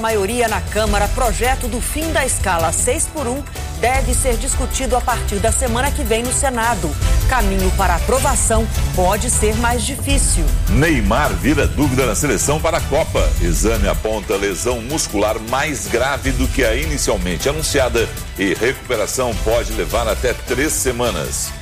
Maioria na Câmara, projeto do fim da escala 6x1 deve ser discutido a partir da semana que vem no Senado. Caminho para aprovação pode ser mais difícil. Neymar vira dúvida na seleção para a Copa. Exame aponta lesão muscular mais grave do que a inicialmente anunciada e recuperação pode levar até 3 semanas.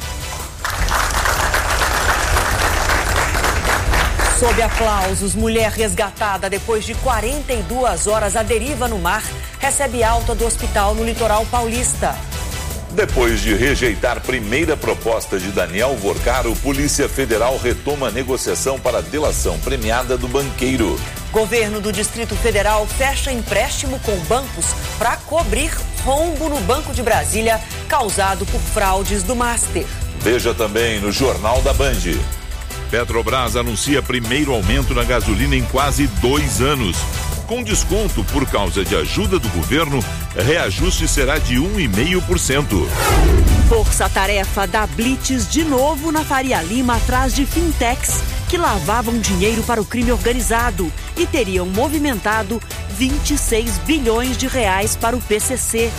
Sob aplausos, mulher resgatada depois de 42 horas à deriva no mar, recebe alta do hospital no litoral paulista. Depois de rejeitar primeira proposta de Daniel Vorcaro, Polícia Federal retoma a negociação para a delação premiada do banqueiro. Governo do Distrito Federal fecha empréstimo com bancos para cobrir rombo no Banco de Brasília causado por fraudes do Master. Veja também no Jornal da Band. Petrobras anuncia primeiro aumento na gasolina em quase 2 anos. Com desconto por causa de ajuda do governo, reajuste será de 1,5%. Força-tarefa dá blitz de novo na Faria Lima atrás de fintechs que lavavam dinheiro para o crime organizado e teriam movimentado 26 bilhões de reais para o PCC.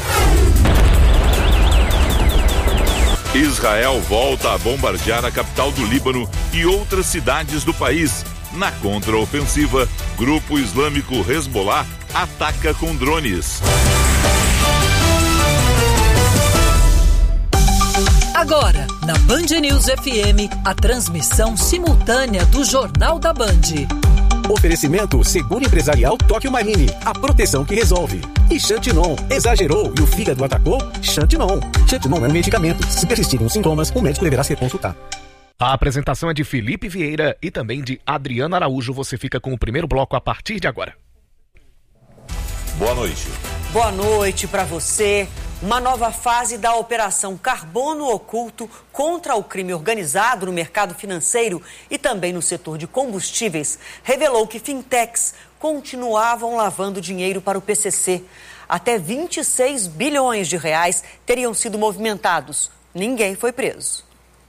Israel volta a bombardear a capital do Líbano e outras cidades do país. Na contraofensiva, grupo islâmico Hezbollah ataca com drones. Agora, na Band News FM, a transmissão simultânea do Jornal da Band. Oferecimento Seguro Empresarial Tóquio Marine, a proteção que resolve. E Xantinon, exagerou e o fígado atacou? Xantinon. Xantinon é um medicamento. Se persistirem os sintomas, o médico deverá ser consultado. A apresentação é de Felipe Vieira e também de Adriana Araújo. Você fica com o primeiro bloco a partir de agora. Boa noite. Boa noite para você. Uma nova fase da Operação Carbono Oculto contra o crime organizado no mercado financeiro e também no setor de combustíveis revelou que fintechs continuavam lavando dinheiro para o PCC. Até 26 bilhões de reais teriam sido movimentados. Ninguém foi preso.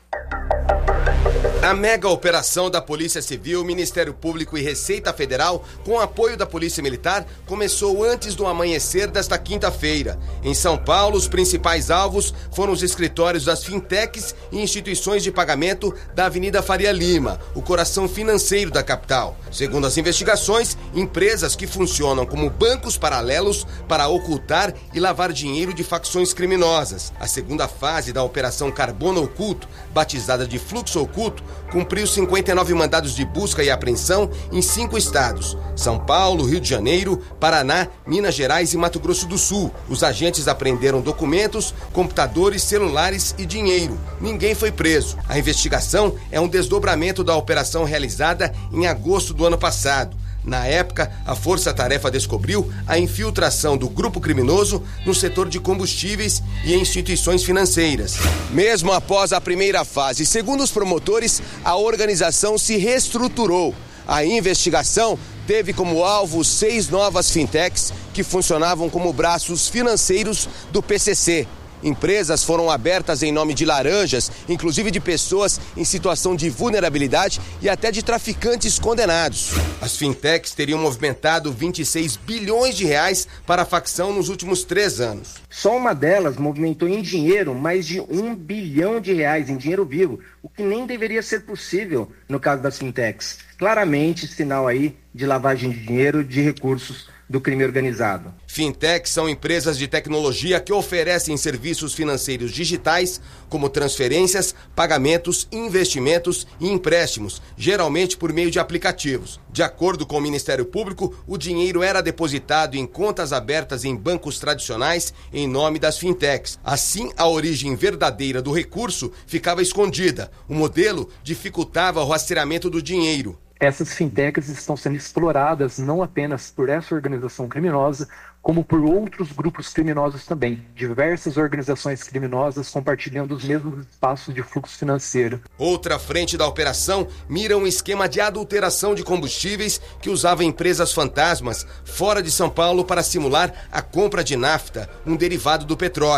A mega operação da Polícia Civil, Ministério Público e Receita Federal, com apoio da Polícia Militar, começou antes do amanhecer desta quinta-feira. Em São Paulo, os principais alvos foram os escritórios das fintechs e instituições de pagamento da Avenida Faria Lima, o coração financeiro da capital. Segundo as investigações, empresas que funcionam como bancos paralelos para ocultar e lavar dinheiro de facções criminosas. A segunda fase da Operação Carbono Oculto, batizada de Fluxo Oculto, cumpriu 59 mandados de busca e apreensão em 5 estados: São Paulo, Rio de Janeiro, Paraná, Minas Gerais e Mato Grosso do Sul. Os agentes apreenderam documentos, computadores, celulares e dinheiro. Ninguém foi preso. A investigação é um desdobramento da operação realizada em agosto do ano passado. Na época, a Força-Tarefa descobriu a infiltração do grupo criminoso no setor de combustíveis e instituições financeiras. Mesmo após a primeira fase, segundo os promotores, a organização se reestruturou. A investigação teve como alvo 6 novas fintechs que funcionavam como braços financeiros do PCC. Empresas foram abertas em nome de laranjas, inclusive de pessoas em situação de vulnerabilidade e até de traficantes condenados. As fintechs teriam movimentado 26 bilhões de reais para a facção nos últimos 3 anos. Só uma delas movimentou em dinheiro mais de 1 bilhão de reais em dinheiro vivo, o que nem deveria ser possível no caso das fintechs. Claramente sinal aí de lavagem de dinheiro, de recursos do crime organizado. Fintechs são empresas de tecnologia que oferecem serviços financeiros digitais, como transferências, pagamentos, investimentos e empréstimos, geralmente por meio de aplicativos. De acordo com o Ministério Público, o dinheiro era depositado em contas abertas em bancos tradicionais em nome das fintechs. Assim, a origem verdadeira do recurso ficava escondida. O modelo dificultava o rastreamento do dinheiro. Essas fintechs estão sendo exploradas não apenas por essa organização criminosa, como por outros grupos criminosos também. Diversas organizações criminosas compartilhando os mesmos espaços de fluxo financeiro. Outra frente da operação mira um esquema de adulteração de combustíveis que usava empresas fantasmas fora de São Paulo para simular a compra de nafta, um derivado do petróleo.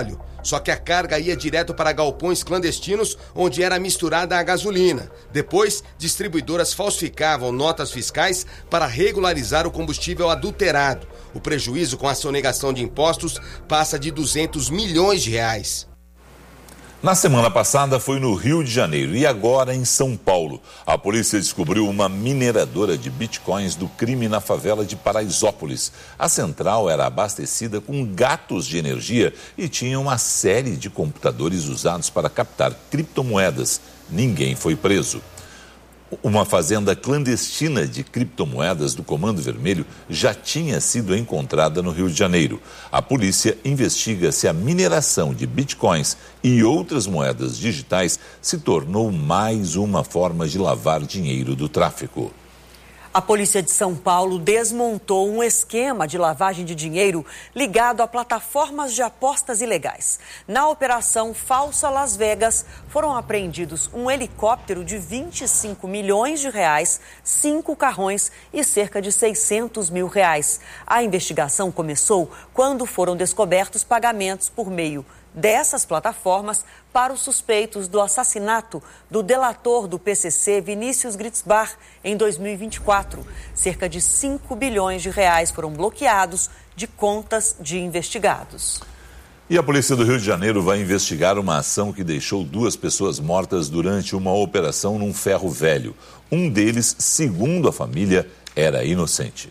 Só que a carga ia direto para galpões clandestinos, onde era misturada a gasolina. Depois, distribuidoras falsificavam notas fiscais para regularizar o combustível adulterado. O prejuízo com a sonegação de impostos passa de 200 milhões de reais. Na semana passada foi no Rio de Janeiro e agora em São Paulo. A polícia descobriu uma mineradora de bitcoins do crime na favela de Paraisópolis. A central era abastecida com gatos de energia e tinha uma série de computadores usados para captar criptomoedas. Ninguém foi preso. Uma fazenda clandestina de criptomoedas do Comando Vermelho já tinha sido encontrada no Rio de Janeiro. A polícia investiga se a mineração de bitcoins e outras moedas digitais se tornou mais uma forma de lavar dinheiro do tráfico. A polícia de São Paulo desmontou um esquema de lavagem de dinheiro ligado a plataformas de apostas ilegais. Na operação Falsa Las Vegas, foram apreendidos um helicóptero de 25 milhões de reais, 5 carrões e cerca de 600 mil reais. A investigação começou quando foram descobertos pagamentos por meio dessas plataformas para os suspeitos do assassinato do delator do PCC, Vinícius Gritzbach, em 2024. Cerca de 5 bilhões de reais foram bloqueados de contas de investigados. E a polícia do Rio de Janeiro vai investigar uma ação que deixou 2 pessoas mortas durante uma operação num ferro velho. Um deles, segundo a família, era inocente.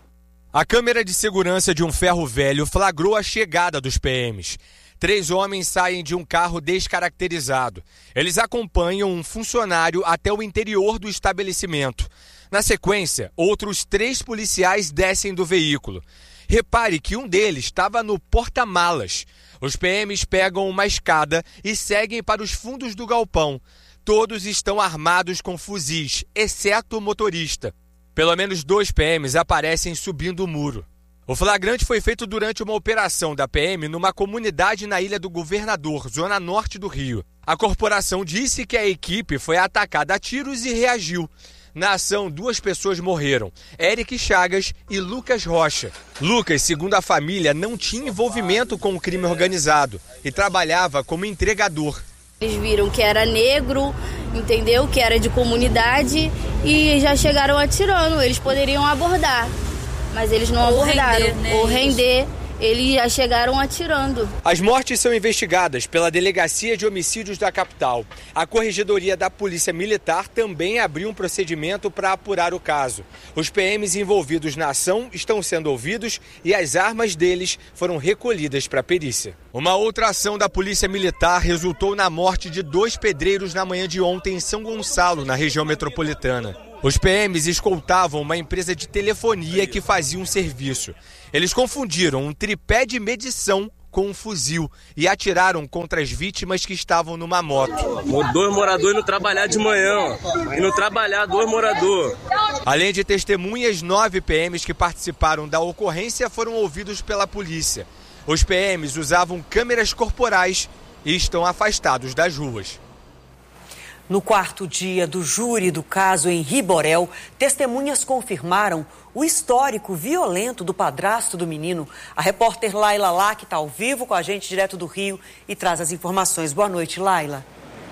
A câmera de segurança de um ferro velho flagrou a chegada dos PMs. 3 homens saem de um carro descaracterizado. Eles acompanham um funcionário até o interior do estabelecimento. Na sequência, outros 3 policiais descem do veículo. Repare que um deles estava no porta-malas. Os PMs pegam uma escada e seguem para os fundos do galpão. Todos estão armados com fuzis, exceto o motorista. Pelo menos 2 PMs aparecem subindo o muro. O flagrante foi feito durante uma operação da PM numa comunidade na Ilha do Governador, zona norte do Rio. A corporação disse que a equipe foi atacada a tiros e reagiu. Na ação, 2 pessoas morreram, Eric Chagas e Lucas Rocha. Lucas, segundo a família, não tinha envolvimento com o crime organizado e trabalhava como entregador. Eles viram que era negro, entendeu? Que era de comunidade e já chegaram atirando. Eles poderiam abordar. Mas eles não abordaram, ou render, eles já chegaram atirando. As mortes são investigadas pela Delegacia de Homicídios da capital. A Corregedoria da Polícia Militar também abriu um procedimento para apurar o caso. Os PMs envolvidos na ação estão sendo ouvidos e as armas deles foram recolhidas para a perícia. Uma outra ação da Polícia Militar resultou na morte de 2 pedreiros na manhã de ontem em São Gonçalo, na região metropolitana. Os PMs escoltavam uma empresa de telefonia que fazia um serviço. Eles confundiram um tripé de medição com um fuzil e atiraram contra as vítimas que estavam numa moto. 2 moradores indo trabalhar de manhã, ó. Indo trabalhar, 2 moradores. Além de testemunhas, 9 PMs que participaram da ocorrência foram ouvidos pela polícia. Os PMs usavam câmeras corporais e estão afastados das ruas. No 4º dia do júri do caso em Riborel, testemunhas confirmaram o histórico violento do padrasto do menino. A repórter Laila Lack está ao vivo com a gente direto do Rio e traz as informações. Boa noite, Laila.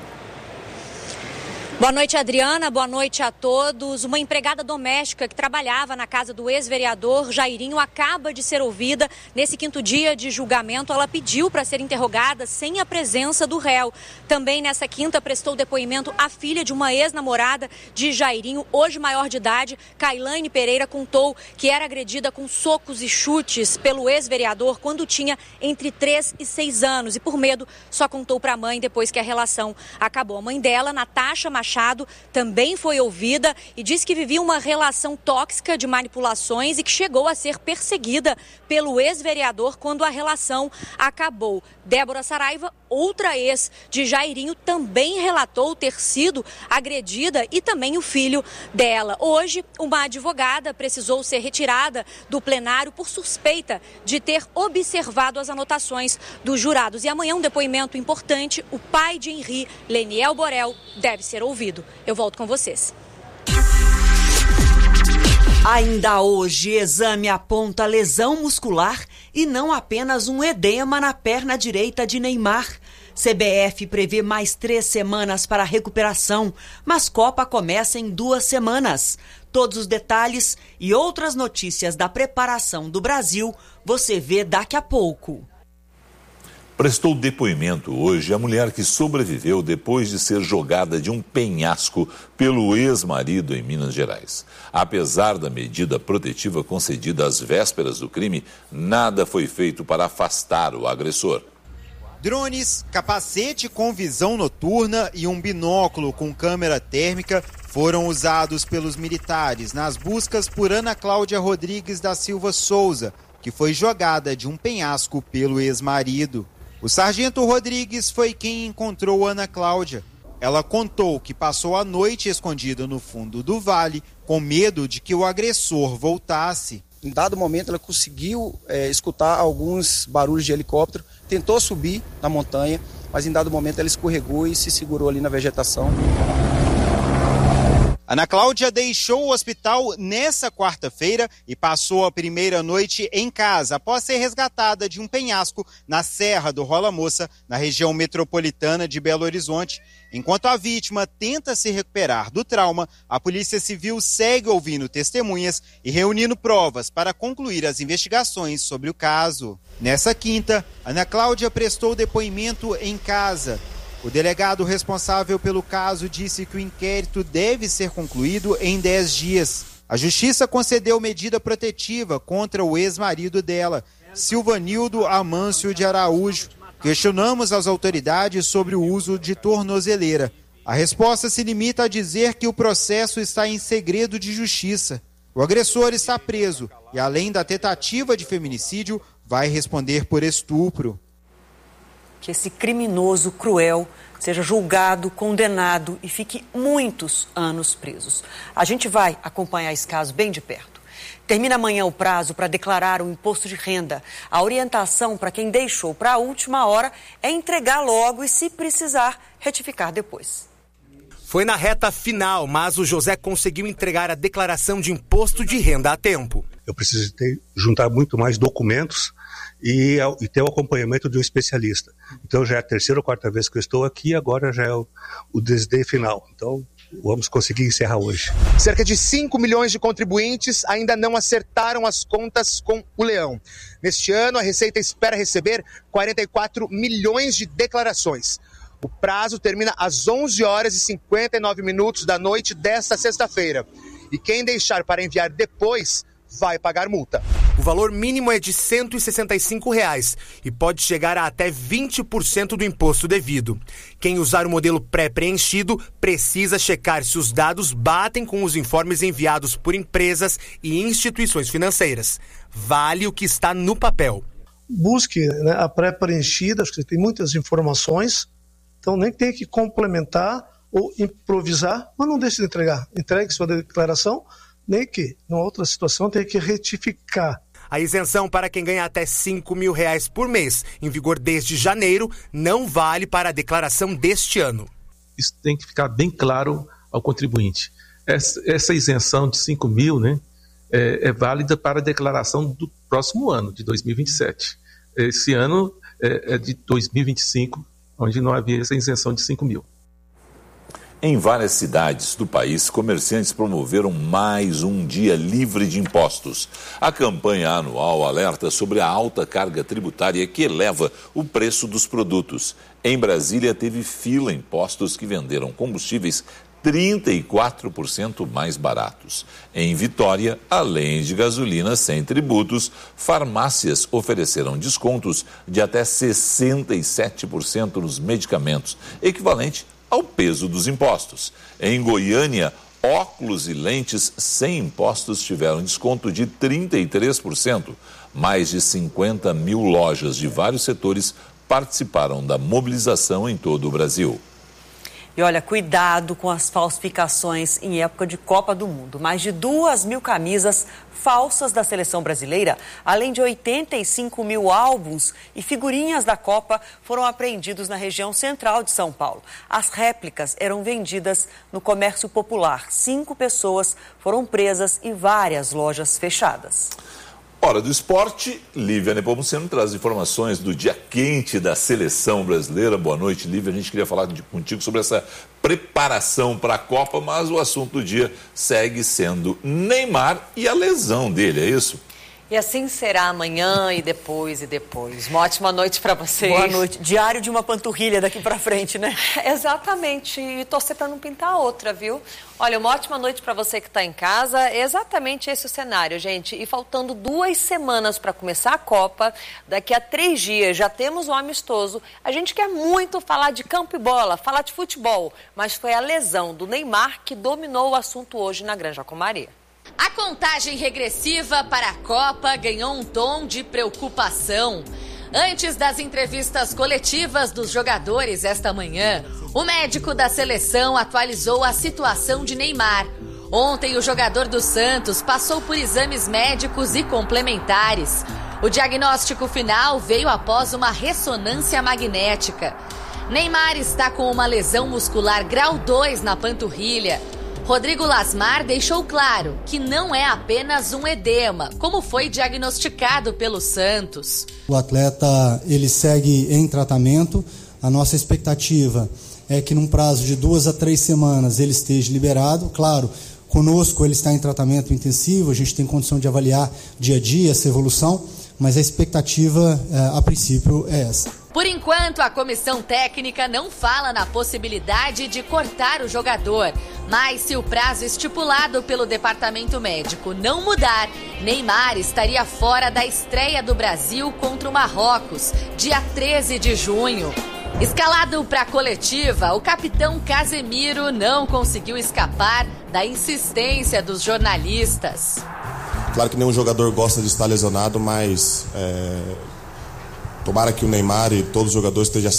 Boa noite, Adriana. Boa noite a todos. Uma empregada doméstica que trabalhava na casa do ex-vereador Jairinho acaba de ser ouvida. Nesse 5º dia de julgamento, ela pediu para ser interrogada sem a presença do réu. Também nessa quinta prestou depoimento a filha de uma ex-namorada de Jairinho, hoje maior de idade. Kailane Pereira contou que era agredida com socos e chutes pelo ex-vereador quando tinha entre 3 e 6 anos. E por medo, só contou para a mãe depois que a relação acabou. A mãe dela, Natasha Machado, também foi ouvida e disse que vivia uma relação tóxica de manipulações e que chegou a ser perseguida pelo ex-vereador quando a relação acabou. Débora Saraiva, outra ex de Jairinho, também relatou ter sido agredida e também o filho dela. Hoje, uma advogada precisou ser retirada do plenário por suspeita de ter observado as anotações dos jurados. E amanhã um depoimento importante, o pai de Henri, Leniel Borel, deve ser ouvido. Eu volto com vocês. Ainda hoje, exame aponta lesão muscular e não apenas um edema na perna direita de Neymar. CBF prevê mais 3 semanas para a recuperação, mas Copa começa em 2 semanas. Todos os detalhes e outras notícias da preparação do Brasil você vê daqui a pouco. Prestou depoimento hoje a mulher que sobreviveu depois de ser jogada de um penhasco pelo ex-marido em Minas Gerais. Apesar da medida protetiva concedida às vésperas do crime, nada foi feito para afastar o agressor. Drones, capacete com visão noturna e um binóculo com câmera térmica foram usados pelos militares nas buscas por Ana Cláudia Rodrigues da Silva Souza, que foi jogada de um penhasco pelo ex-marido. O sargento Rodrigues foi quem encontrou Ana Cláudia. Ela contou que passou a noite escondida no fundo do vale, com medo de que o agressor voltasse. Em dado momento, ela conseguiu escutar alguns barulhos de helicóptero, tentou subir na montanha, mas em dado momento ela escorregou e se segurou ali na vegetação. Ana Cláudia deixou o hospital nessa quarta-feira e passou a primeira noite em casa, após ser resgatada de um penhasco na Serra do Rola Moça, na região metropolitana de Belo Horizonte. Enquanto a vítima tenta se recuperar do trauma, a Polícia Civil segue ouvindo testemunhas e reunindo provas para concluir as investigações sobre o caso. Nessa quinta, Ana Cláudia prestou depoimento em casa. O delegado responsável pelo caso disse que o inquérito deve ser concluído em 10 dias. A Justiça concedeu medida protetiva contra o ex-marido dela, Silvanildo Amâncio de Araújo. Questionamos as autoridades sobre o uso de tornozeleira. A resposta se limita a dizer que o processo está em segredo de justiça. O agressor está preso e, além da tentativa de feminicídio, vai responder por estupro. Que esse criminoso cruel seja julgado, condenado e fique muitos anos presos. A gente vai acompanhar esse caso bem de perto. Termina amanhã o prazo para declarar o imposto de renda. A orientação para quem deixou para a última hora é entregar logo e, se precisar, retificar depois. Foi na reta final, mas o José conseguiu entregar a declaração de imposto de renda a tempo. Eu precisei juntar muito mais documentos e ter o acompanhamento de um especialista. Então já é a 3ª ou 4ª vez que eu estou aqui, agora já é o desdém final. Então vamos conseguir encerrar hoje. Cerca de 5 milhões de contribuintes ainda não acertaram as contas com o Leão. Neste ano, a Receita espera receber 44 milhões de declarações. O prazo termina às 11h59 da noite desta sexta-feira. E quem deixar para enviar depois vai pagar multa. O valor mínimo é de R$ 165 e pode chegar a até 20% do imposto devido. Quem usar o modelo pré-preenchido precisa checar se os dados batem com os informes enviados por empresas e instituições financeiras. Vale o que está no papel. Busque a pré-preenchida, acho que tem muitas informações, então nem tem que complementar ou improvisar, mas não deixe de entregar. Entregue sua declaração, nem que, numa outra situação, tem que retificar. A isenção para quem ganha até R$ 5 mil por mês, em vigor desde janeiro, não vale para a declaração deste ano. Isso tem que ficar bem claro ao contribuinte. Essa isenção de 5 mil, é válida para a declaração do próximo ano, de 2027. Esse ano é de 2025, onde não havia essa isenção de 5 mil. Em várias cidades do país, comerciantes promoveram mais um dia livre de impostos. A campanha anual alerta sobre a alta carga tributária que eleva o preço dos produtos. Em Brasília, teve fila em postos que venderam combustíveis 34% mais baratos. Em Vitória, além de gasolina sem tributos, farmácias ofereceram descontos de até 67% nos medicamentos, equivalente ao peso dos impostos. Em Goiânia, óculos e lentes sem impostos tiveram desconto de 33%. Mais de 50 mil lojas de vários setores participaram da mobilização em todo o Brasil. E olha, cuidado com as falsificações em época de Copa do Mundo. Mais de 2.000 camisas falsas da seleção brasileira, além de 85 mil álbuns e figurinhas da Copa, foram apreendidos na região central de São Paulo. As réplicas eram vendidas no comércio popular. 5 pessoas foram presas e várias lojas fechadas. Hora do esporte, Lívia Nepomuceno traz informações do dia quente da seleção brasileira. Boa noite, Lívia. A gente queria falar contigo sobre essa preparação para a Copa, mas o assunto do dia segue sendo Neymar e a lesão dele, é isso? E assim será amanhã e depois. Uma ótima noite para vocês. Boa noite. Diário de uma panturrilha daqui para frente, né? Exatamente. E torcer para não pintar outra, viu? Olha, uma ótima noite para você que está em casa. É exatamente esse o cenário, gente. E faltando 2 semanas para começar a Copa, daqui a 3 dias já temos um amistoso. A gente quer muito falar de campo e bola, falar de futebol, mas foi a lesão do Neymar que dominou o assunto hoje na Granja Comari. A contagem regressiva para a Copa ganhou um tom de preocupação. Antes das entrevistas coletivas dos jogadores esta manhã, o médico da seleção atualizou a situação de Neymar. Ontem, o jogador do Santos passou por exames médicos e complementares. O diagnóstico final veio após uma ressonância magnética. Neymar está com uma lesão muscular grau 2 na panturrilha. Rodrigo Lasmar deixou claro que não é apenas um edema, como foi diagnosticado pelo Santos. O atleta ele segue em tratamento. A nossa expectativa é que num prazo de 2 a 3 semanas ele esteja liberado. Claro, conosco ele está em tratamento intensivo, a gente tem condição de avaliar dia a dia essa evolução, mas a expectativa a princípio é essa. Por enquanto, a comissão técnica não fala na possibilidade de cortar o jogador. Mas se o prazo estipulado pelo departamento médico não mudar, Neymar estaria fora da estreia do Brasil contra o Marrocos, dia 13 de junho. Escalado para a coletiva, o capitão Casemiro não conseguiu escapar da insistência dos jornalistas. Claro que nenhum jogador gosta de estar lesionado, mas tomara que o Neymar e todos os jogadores estejam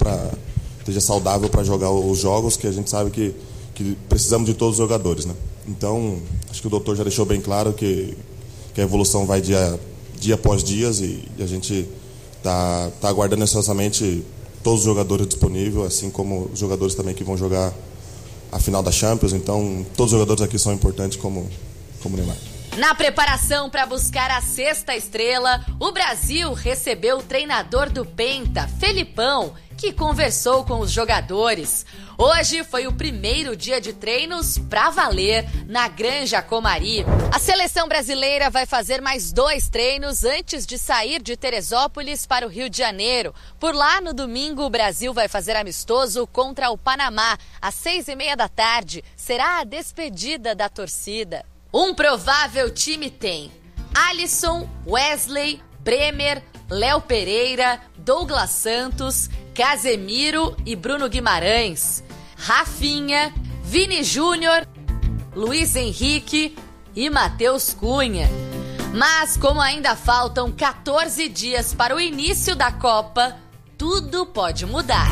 saudável para jogar os jogos, que a gente sabe que precisamos de todos os jogadores, né? Então, acho que o doutor já deixou bem claro que a evolução vai dia após dia e a gente tá aguardando ansiosamente todos os jogadores disponíveis, assim como os jogadores também que vão jogar a final da Champions. Então, todos os jogadores aqui são importantes como o Neymar. Na preparação para buscar a 6ª estrela, o Brasil recebeu o treinador do Penta, Felipão, que conversou com os jogadores. Hoje foi o primeiro dia de treinos pra valer na Granja Comari. A seleção brasileira vai fazer mais 2 treinos antes de sair de Teresópolis para o Rio de Janeiro. Por lá, no domingo, o Brasil vai fazer amistoso contra o Panamá. Às 6h30 da tarde, será a despedida da torcida. Um provável time tem Alisson, Wesley, Bremer, Léo Pereira, Douglas Santos, Casemiro e Bruno Guimarães, Rafinha, Vini Júnior, Luiz Henrique e Matheus Cunha. Mas como ainda faltam 14 dias para o início da Copa, tudo pode mudar.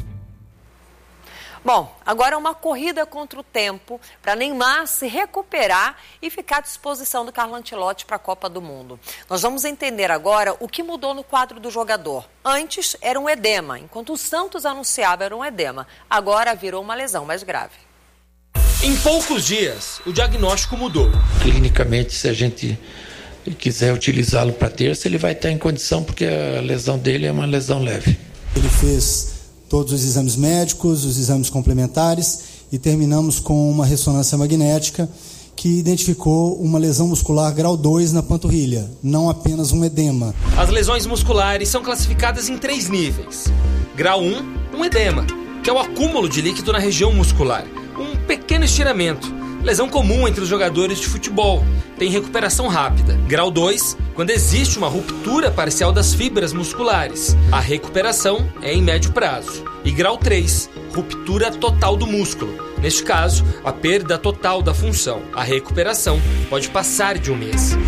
Bom, agora é uma corrida contra o tempo para Neymar se recuperar e ficar à disposição do Carlo Ancelotti para a Copa do Mundo. Nós vamos entender agora o que mudou no quadro do jogador. Antes era um edema, enquanto o Santos anunciava era um edema. Agora virou uma lesão mais grave. Em poucos dias, o diagnóstico mudou. Clinicamente, se a gente quiser utilizá-lo para terça, ele vai estar em condição porque a lesão dele é uma lesão leve. Ele fez todos os exames médicos, os exames complementares e terminamos com uma ressonância magnética que identificou uma lesão muscular grau 2 na panturrilha, não apenas um edema. As lesões musculares são classificadas em 3 níveis. Grau 1, um edema, que é o acúmulo de líquido na região muscular, um pequeno estiramento. Lesão comum entre os jogadores de futebol, tem recuperação rápida. Grau 2, quando existe uma ruptura parcial das fibras musculares. A recuperação é em médio prazo. E grau 3, ruptura total do músculo. Neste caso, a perda total da função. A recuperação pode passar de 1 mês.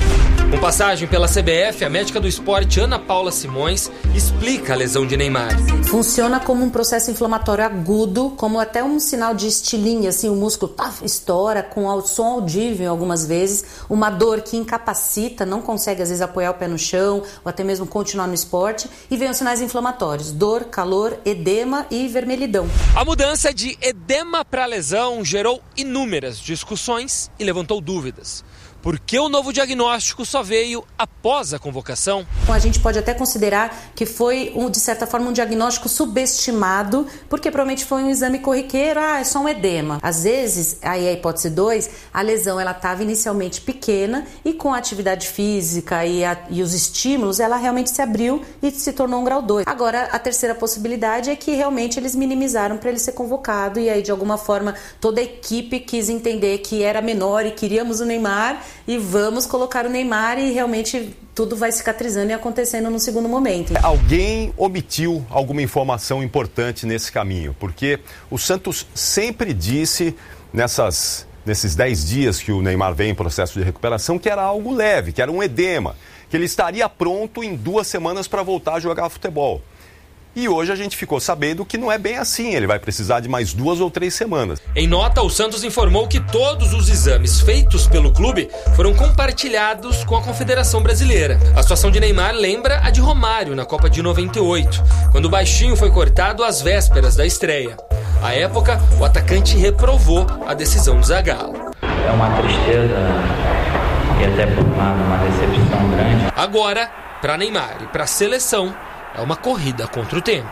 Com passagem pela CBF, a médica do esporte Ana Paula Simões explica a lesão de Neymar. Funciona como um processo inflamatório agudo, como até um sinal de estilingue, assim, o músculo estoura com som audível algumas vezes, uma dor que incapacita, não consegue às vezes apoiar o pé no chão ou até mesmo continuar no esporte, e vem os sinais inflamatórios, dor, calor, edema e vermelhidão. A mudança de edema para lesão gerou inúmeras discussões e levantou dúvidas. Por que o novo diagnóstico só veio após a convocação? A gente pode até considerar que foi, de certa forma, um diagnóstico subestimado, porque provavelmente foi um exame corriqueiro, é só um edema. Às vezes, aí a hipótese 2, a lesão estava inicialmente pequena e com a atividade física e os estímulos, ela realmente se abriu e se tornou um grau 2. Agora, a terceira possibilidade é que realmente eles minimizaram para ele ser convocado e aí, de alguma forma, toda a equipe quis entender que era menor e queríamos o Neymar, e vamos colocar o Neymar e realmente tudo vai cicatrizando e acontecendo no segundo momento. Alguém omitiu alguma informação importante nesse caminho, porque o Santos sempre disse nesses 10 dias que o Neymar vem em processo de recuperação que era algo leve, que era um edema, que ele estaria pronto em 2 semanas para voltar a jogar futebol. E hoje a gente ficou sabendo que não é bem assim, ele vai precisar de mais 2 ou 3 semanas. Em nota, o Santos informou que todos os exames feitos pelo clube foram compartilhados com a Confederação Brasileira. A situação de Neymar lembra a de Romário na Copa de 98, quando o baixinho foi cortado às vésperas da estreia. À época, o atacante reprovou a decisão do Zagallo. É uma tristeza e até uma decepção grande. Agora, para Neymar e para a seleção, é uma corrida contra o tempo.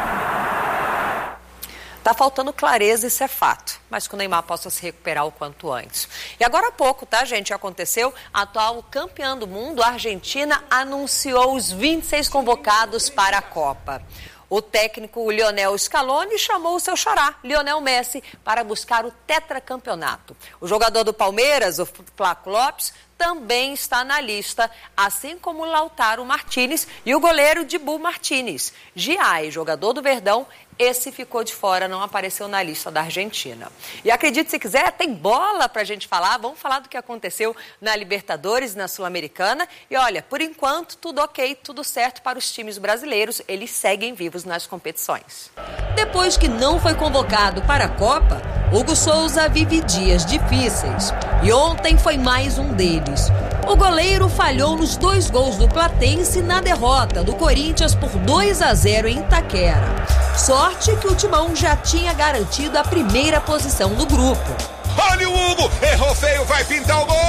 Tá faltando clareza, isso é fato, mas que o Neymar possa se recuperar o quanto antes. E agora há pouco, tá, gente, aconteceu, a atual campeã do mundo, a Argentina, anunciou os 26 convocados para a Copa. O técnico Lionel Scaloni chamou o seu xará, Lionel Messi, para buscar o tetracampeonato. O jogador do Palmeiras, o Flaco Lopes, também está na lista, assim como Lautaro Martínez e o goleiro Dibu Martínez. Giai, jogador do Verdão, esse ficou de fora, não apareceu na lista da Argentina. E acredite se quiser, tem bola pra gente falar. Vamos falar do que aconteceu na Libertadores e na Sul-Americana. E olha, por enquanto, tudo ok, tudo certo para os times brasileiros. Eles seguem vivos nas competições. Depois que não foi convocado para a Copa, Hugo Souza vive dias difíceis. E ontem foi mais um deles. O goleiro falhou nos 2 gols do Platense na derrota do Corinthians por 2-0 em Itaquera. Sorte que o Timão já tinha garantido a primeira posição no grupo. Olha o Hugo, errou feio, vai pintar o gol!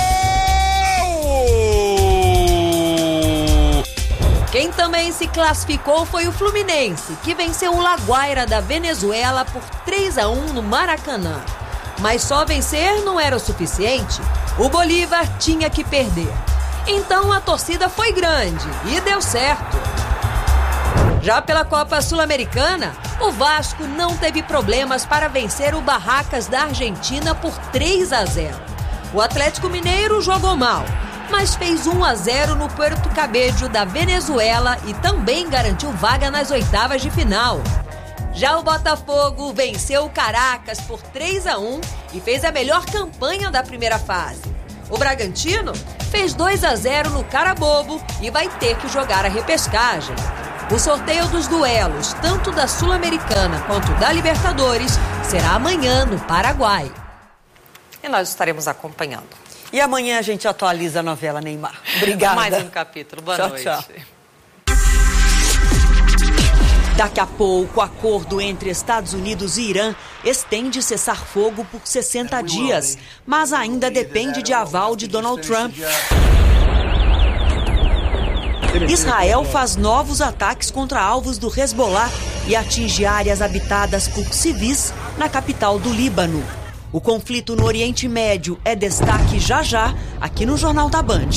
Quem também se classificou foi o Fluminense, que venceu o La Guaira da Venezuela por 3-1 no Maracanã. Mas só vencer não era o suficiente. O Bolívar tinha que perder. Então a torcida foi grande e deu certo. Já pela Copa Sul-Americana, o Vasco não teve problemas para vencer o Barracas da Argentina por 3-0. O Atlético Mineiro jogou mal, mas fez 1-0 no Puerto Cabello da Venezuela e também garantiu vaga nas oitavas de final. Já o Botafogo venceu o Caracas por 3-1 e fez a melhor campanha da primeira fase. O Bragantino fez 2-0 no Carabobo e vai ter que jogar a repescagem. O sorteio dos duelos, tanto da Sul-Americana quanto da Libertadores, será amanhã no Paraguai. E nós estaremos acompanhando. E amanhã a gente atualiza a novela Neymar. Obrigada. Mais um capítulo. Boa noite. Tchau. Daqui a pouco, o acordo entre Estados Unidos e Irã estende cessar-fogo por 60 dias, mas ainda depende de aval de Donald Trump. Israel faz novos ataques contra alvos do Hezbollah e atinge áreas habitadas por civis na capital do Líbano. O conflito no Oriente Médio é destaque já aqui no Jornal da Band.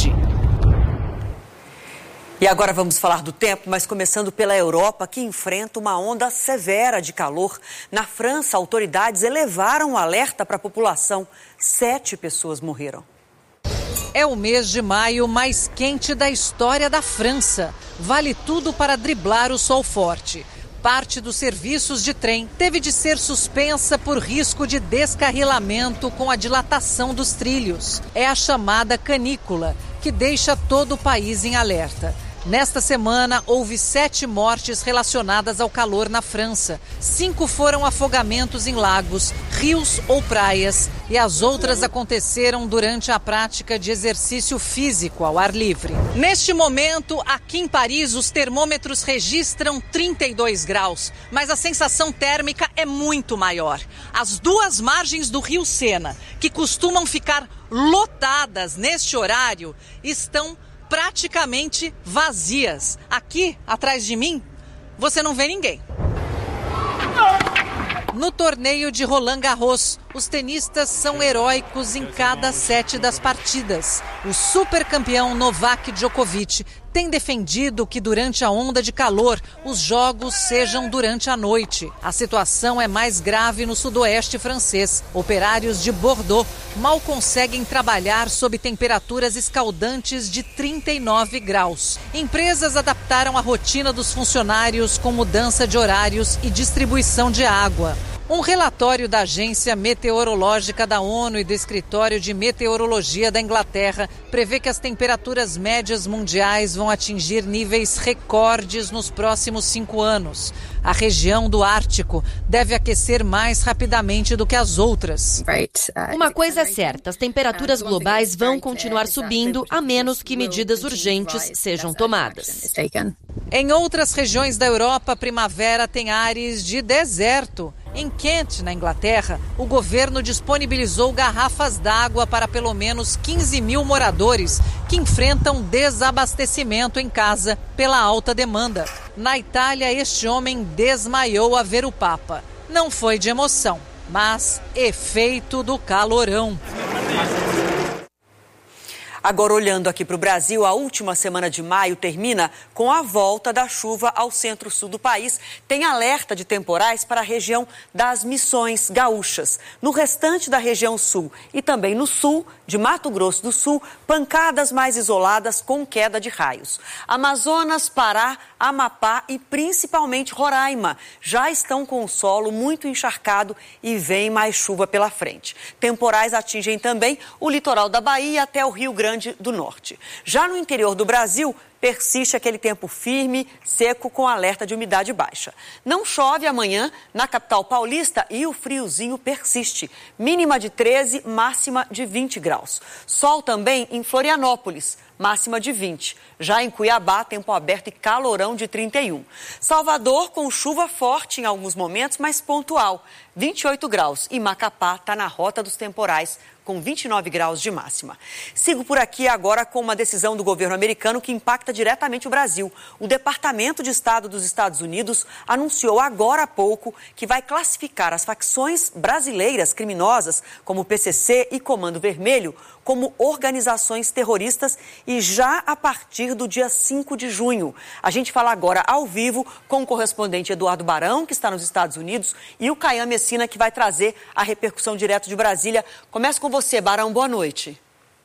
E agora vamos falar do tempo, mas começando pela Europa, que enfrenta uma onda severa de calor. Na França, autoridades elevaram o alerta para a população. 7 pessoas morreram. É o mês de maio mais quente da história da França. Vale tudo para driblar o sol forte. Parte dos serviços de trem teve de ser suspensa por risco de descarrilamento com a dilatação dos trilhos. É a chamada canícula, que deixa todo o país em alerta. Nesta semana, houve 7 mortes relacionadas ao calor na França. 5 foram afogamentos em lagos, rios ou praias, e as outras aconteceram durante a prática de exercício físico ao ar livre. Neste momento, aqui em Paris, os termômetros registram 32 graus, mas a sensação térmica é muito maior. As 2 margens do rio Sena, que costumam ficar lotadas neste horário, estão praticamente vazias. Aqui, atrás de mim, você não vê ninguém. No torneio de Roland Garros, os tenistas são heróicos em cada set das partidas. O supercampeão Novak Djokovic tem defendido que durante a onda de calor, os jogos sejam durante a noite. A situação é mais grave no sudoeste francês. Operários de Bordeaux mal conseguem trabalhar sob temperaturas escaldantes de 39 graus. Empresas adaptaram a rotina dos funcionários com mudança de horários e distribuição de água. Um relatório da Agência Meteorológica da ONU e do Escritório de Meteorologia da Inglaterra prevê que as temperaturas médias mundiais vão atingir níveis recordes nos próximos 5 anos. A região do Ártico deve aquecer mais rapidamente do que as outras. Uma coisa é certa, as temperaturas globais vão continuar subindo, a menos que medidas urgentes sejam tomadas. Em outras regiões da Europa, a primavera tem ares de deserto. Em Kent, na Inglaterra, o governo disponibilizou garrafas d'água para pelo menos 15 mil moradores que enfrentam desabastecimento em casa pela alta demanda. Na Itália, este homem desmaiou a ver o Papa. Não foi de emoção, mas efeito do calorão. Agora, olhando aqui para o Brasil, a última semana de maio termina com a volta da chuva ao centro-sul do país. Tem alerta de temporais para a região das Missões Gaúchas. No restante da região sul e também no sul de Mato Grosso do Sul, pancadas mais isoladas com queda de raios. Amazonas, Pará, Amapá e principalmente Roraima já estão com o solo muito encharcado e vem mais chuva pela frente. Temporais atingem também o litoral da Bahia até o Rio Grande do Norte. Já no interior do Brasil, persiste aquele tempo firme, seco, com alerta de umidade baixa. Não chove amanhã na capital paulista e o friozinho persiste. Mínima de 13, máxima de 20 graus. Sol também em Florianópolis, máxima de 20. Já em Cuiabá, tempo aberto e calorão de 31. Salvador com chuva forte em alguns momentos, mas pontual, 28 graus. E Macapá está na rota dos temporais, com 29 graus de máxima. Sigo por aqui agora com uma decisão do governo americano que impacta diretamente o Brasil. O Departamento de Estado dos Estados Unidos anunciou agora há pouco que vai classificar as facções brasileiras criminosas, como o PCC e Comando Vermelho, como organizações terroristas e já a partir do dia 5 de junho. A gente fala agora ao vivo com o correspondente Eduardo Barão, que está nos Estados Unidos, e o Caian Messina, que vai trazer a repercussão direto de Brasília. Começo com você, Barão. Boa noite.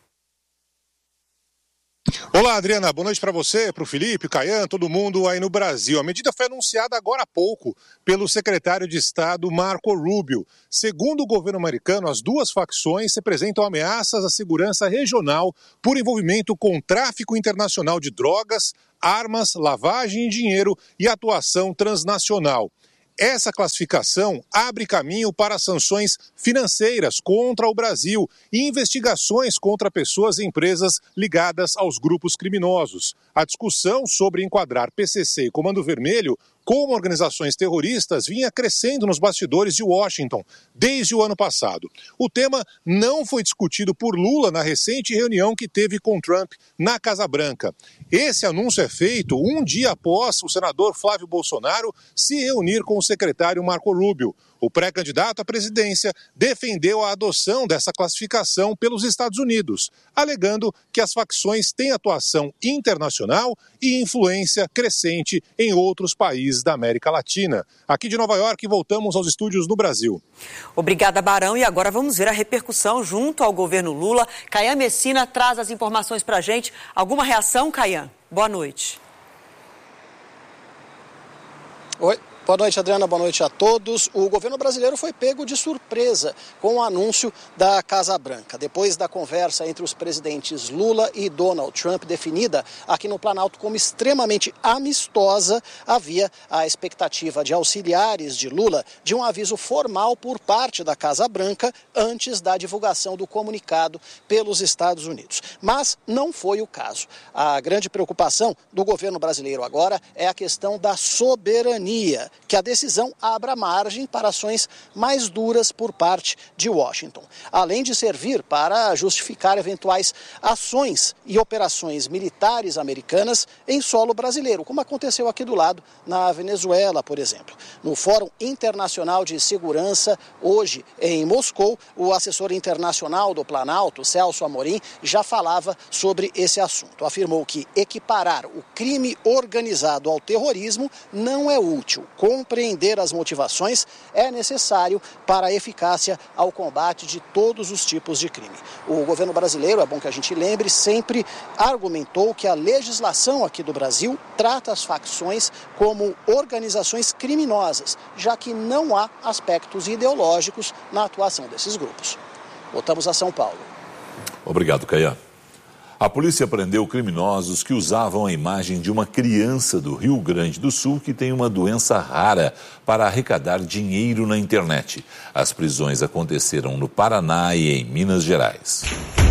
Olá, Adriana. Boa noite para você, para o Felipe, Caian, todo mundo aí no Brasil. A medida foi anunciada agora há pouco pelo secretário de Estado Marco Rubio. Segundo o governo americano, as duas facções representam ameaças à segurança regional por envolvimento com tráfico internacional de drogas, armas, lavagem de dinheiro e atuação transnacional. Essa classificação abre caminho para sanções financeiras contra o Brasil e investigações contra pessoas e empresas ligadas aos grupos criminosos. A discussão sobre enquadrar PCC e Comando Vermelho como organizações terroristas vinha crescendo nos bastidores de Washington desde o ano passado. O tema não foi discutido por Lula na recente reunião que teve com Trump na Casa Branca. Esse anúncio é feito um dia após o senador Flávio Bolsonaro se reunir com o secretário Marco Rubio. O pré-candidato à presidência defendeu a adoção dessa classificação pelos Estados Unidos, alegando que as facções têm atuação internacional e influência crescente em outros países da América Latina. Aqui de Nova York, voltamos aos estúdios no Brasil. Obrigada, Barão. E agora vamos ver a repercussão junto ao governo Lula. Caian Messina traz as informações para a gente. Alguma reação, Caian? Boa noite. Oi. Boa noite, Adriana. Boa noite a todos. O governo brasileiro foi pego de surpresa com o anúncio da Casa Branca. Depois da conversa entre os presidentes Lula e Donald Trump, definida aqui no Planalto como extremamente amistosa, havia a expectativa de auxiliares de Lula de um aviso formal por parte da Casa Branca antes da divulgação do comunicado pelos Estados Unidos. Mas não foi o caso. A grande preocupação do governo brasileiro agora é a questão da soberania, que a decisão abra margem para ações mais duras por parte de Washington, além de servir para justificar eventuais ações e operações militares americanas em solo brasileiro, como aconteceu aqui do lado, na Venezuela, por exemplo. No Fórum Internacional de Segurança, hoje em Moscou, o assessor internacional do Planalto, Celso Amorim, já falava sobre esse assunto. Afirmou que equiparar o crime organizado ao terrorismo não é útil. Compreender as motivações é necessário para a eficácia ao combate de todos os tipos de crime. O governo brasileiro, é bom que a gente lembre, sempre argumentou que a legislação aqui do Brasil trata as facções como organizações criminosas, já que não há aspectos ideológicos na atuação desses grupos. Voltamos a São Paulo. Obrigado, Caian. A polícia prendeu criminosos que usavam a imagem de uma criança do Rio Grande do Sul que tem uma doença rara para arrecadar dinheiro na internet. As prisões aconteceram no Paraná e em Minas Gerais.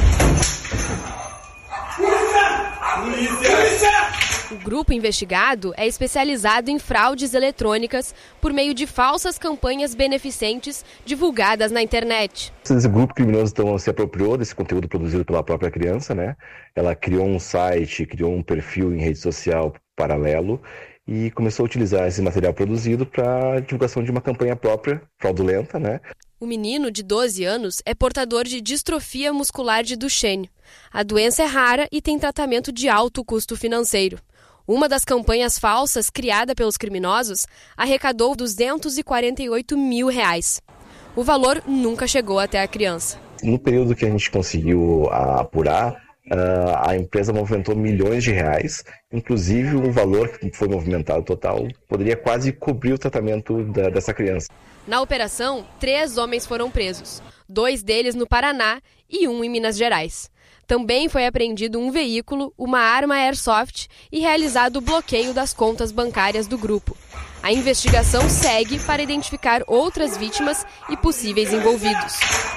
O grupo investigado é especializado em fraudes eletrônicas por meio de falsas campanhas beneficentes divulgadas na internet. Esse grupo criminoso então se apropriou desse conteúdo produzido pela própria criança, né? Ela criou um site, criou um perfil em rede social paralelo e começou a utilizar esse material produzido para divulgação de uma campanha própria, fraudulenta, né? O menino, de 12 anos, é portador de distrofia muscular de Duchenne. A doença é rara e tem tratamento de alto custo financeiro. Uma das campanhas falsas criada pelos criminosos arrecadou R$248 mil. O valor nunca chegou até a criança. No período que a gente conseguiu apurar, a empresa movimentou milhões de reais, inclusive um valor que foi movimentado total poderia quase cobrir o tratamento dessa criança. Na operação, 3 homens foram presos, 2 deles no Paraná e 1 em Minas Gerais. Também foi apreendido um veículo, uma arma airsoft e realizado o bloqueio das contas bancárias do grupo. A investigação segue para identificar outras vítimas e possíveis envolvidos.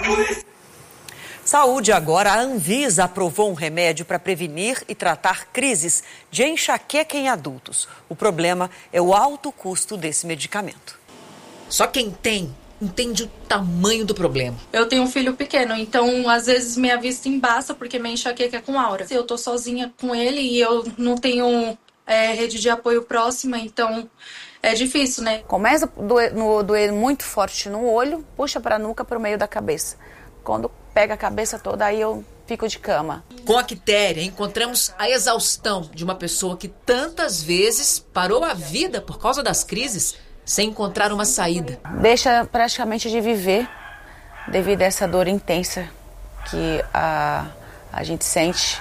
Saúde agora. A Anvisa aprovou um remédio para prevenir e tratar crises de enxaqueca em adultos. O problema é o alto custo desse medicamento. Só quem tem entende o tamanho do problema. Eu tenho um filho pequeno, então às vezes minha vista embaça porque minha enxaqueca é com aura. Eu tô sozinha com ele e eu não tenho rede de apoio próxima, então é difícil, né? Começa a doer muito forte no olho, puxa para a nuca, para o meio da cabeça. Quando pega a cabeça toda, aí eu fico de cama. Com a Quitéria, encontramos a exaustão de uma pessoa que tantas vezes parou a vida por causa das crises sem encontrar uma saída. Deixa praticamente de viver devido a essa dor intensa que a gente sente.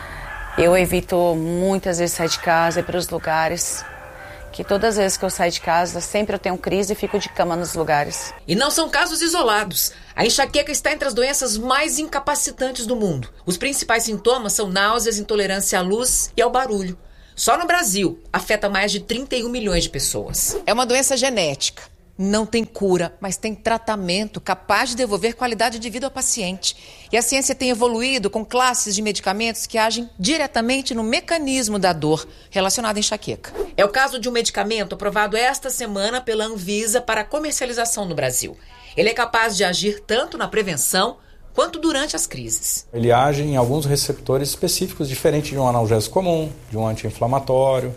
Eu evito muitas vezes sair de casa, ir para os lugares, que todas as vezes que eu saio de casa, sempre eu tenho crise e fico de cama nos lugares. E não são casos isolados. A enxaqueca está entre as doenças mais incapacitantes do mundo. Os principais sintomas são náuseas, intolerância à luz e ao barulho. Só no Brasil, afeta mais de 31 milhões de pessoas. É uma doença genética. Não tem cura, mas tem tratamento capaz de devolver qualidade de vida ao paciente. E a ciência tem evoluído com classes de medicamentos que agem diretamente no mecanismo da dor relacionada à enxaqueca. É o caso de um medicamento aprovado esta semana pela Anvisa para comercialização no Brasil. Ele é capaz de agir tanto na prevenção quanto durante as crises. Ele age em alguns receptores específicos, diferente de um analgésico comum, de um anti-inflamatório.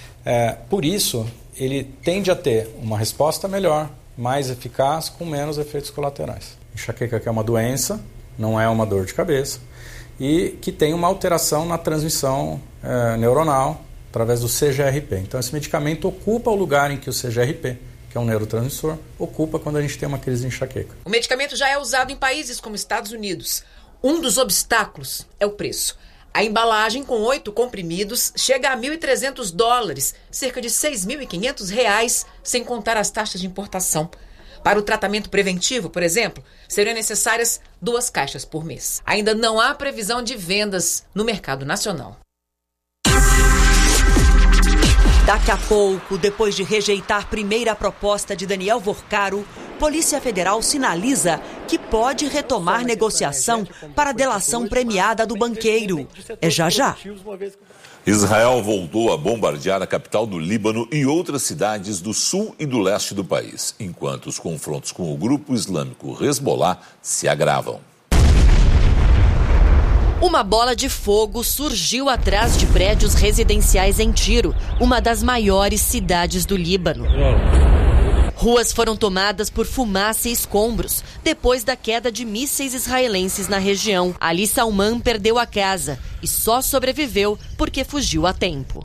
Por isso, ele tende a ter uma resposta melhor, mais eficaz, com menos efeitos colaterais. Enxaqueca que é uma doença, não é uma dor de cabeça, e que tem uma alteração na transmissão neuronal através do CGRP. Então, esse medicamento ocupa o lugar em que o CGRP, que é um neurotransmissor, ocupa quando a gente tem uma crise de enxaqueca. O medicamento já é usado em países como Estados Unidos. Um dos obstáculos é o preço. A embalagem com 8 comprimidos chega a $1.300, cerca de R$ 6.500, sem contar as taxas de importação. Para o tratamento preventivo, por exemplo, seriam necessárias 2 caixas por mês. Ainda não há previsão de vendas no mercado nacional. Daqui a pouco, depois de rejeitar primeira proposta de Daniel Vorcaro, Polícia Federal sinaliza que pode retomar negociação para a delação premiada do banqueiro. É já já. Israel voltou a bombardear a capital do Líbano e outras cidades do sul e do leste do país, enquanto os confrontos com o grupo islâmico Hezbollah se agravam. Uma bola de fogo surgiu atrás de prédios residenciais em Tiro, uma das maiores cidades do Líbano. Ruas foram tomadas por fumaça e escombros depois da queda de mísseis israelenses na região. Ali Salman perdeu a casa e só sobreviveu porque fugiu a tempo.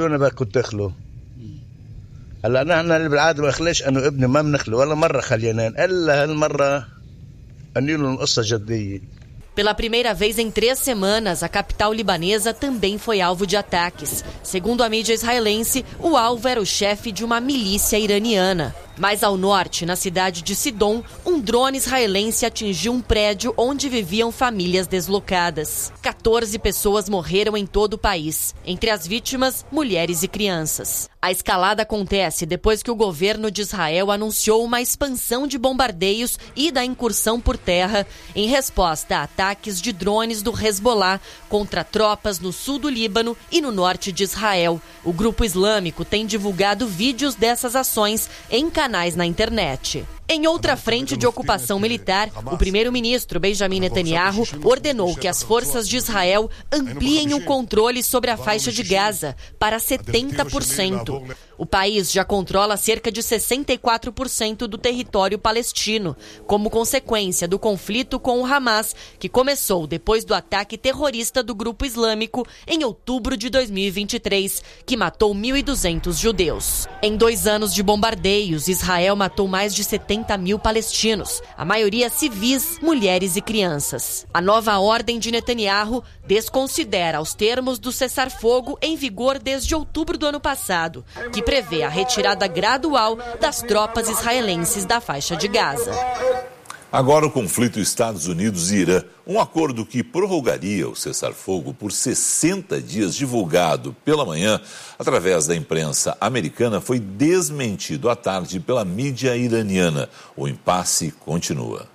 Pela primeira vez em 3 semanas, a capital libanesa também foi alvo de ataques. Segundo a mídia israelense, o alvo era o chefe de uma milícia iraniana. Mais ao norte, na cidade de Sidon, um drone israelense atingiu um prédio onde viviam famílias deslocadas. 14 pessoas morreram em todo o país. Entre as vítimas, mulheres e crianças. A escalada acontece depois que o governo de Israel anunciou uma expansão de bombardeios e da incursão por terra em resposta a ataques de drones do Hezbollah contra tropas no sul do Líbano e no norte de Israel. O grupo islâmico tem divulgado vídeos dessas ações em canais na internet. Em outra frente de ocupação militar, o primeiro-ministro Benjamin Netanyahu ordenou que as forças de Israel ampliem o controle sobre a faixa de Gaza para 70%. O país já controla cerca de 64% do território palestino, como consequência do conflito com o Hamas, que começou depois do ataque terrorista do grupo islâmico em outubro de 2023, que matou 1.200 judeus. Em 2 anos de bombardeios, Israel matou mais de 70.000 palestinos, a maioria civis, mulheres e crianças. A nova ordem de Netanyahu desconsidera os termos do cessar-fogo em vigor desde outubro do ano passado, que prevê a retirada gradual das tropas israelenses da faixa de Gaza. Agora o conflito Estados Unidos e Irã. Um acordo que prorrogaria o cessar-fogo por 60 dias, divulgado pela manhã através da imprensa americana, foi desmentido à tarde pela mídia iraniana. O impasse continua.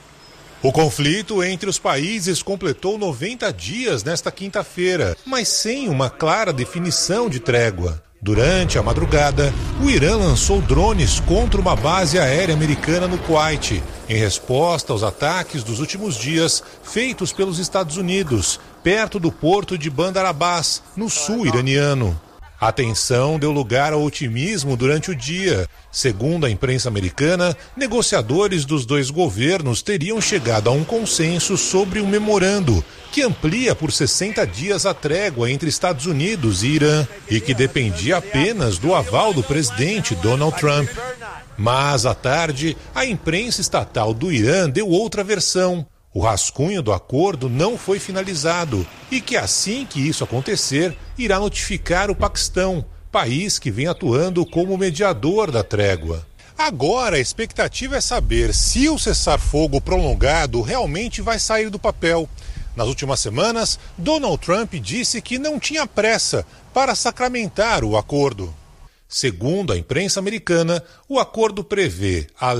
O conflito entre os países completou 90 dias nesta quinta-feira, mas sem uma clara definição de trégua. Durante a madrugada, o Irã lançou drones contra uma base aérea americana no Kuwait, em resposta aos ataques dos últimos dias feitos pelos Estados Unidos, perto do porto de Bandar Abbas, no sul iraniano. A tensão deu lugar ao otimismo durante o dia. Segundo a imprensa americana, negociadores dos 2 governos teriam chegado a um consenso sobre um memorando que amplia por 60 dias a trégua entre Estados Unidos e Irã e que dependia apenas do aval do presidente Donald Trump. Mas, à tarde, a imprensa estatal do Irã deu outra versão. O rascunho do acordo não foi finalizado e que, assim que isso acontecer, irá notificar o Paquistão, país que vem atuando como mediador da trégua. Agora, a expectativa é saber se o cessar-fogo prolongado realmente vai sair do papel. Nas últimas semanas, Donald Trump disse que não tinha pressa para sacramentar o acordo. Segundo a imprensa americana, o acordo prevê, além